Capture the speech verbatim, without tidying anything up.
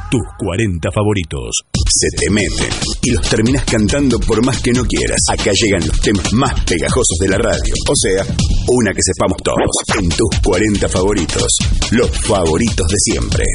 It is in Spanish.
Tus cuarenta favoritos. Se te meten y los terminás cantando por más que no quieras. Acá llegan los temas más pegajosos de la radio. O sea, una que sepamos todos. En Tus cuarenta favoritos. Los favoritos de siempre.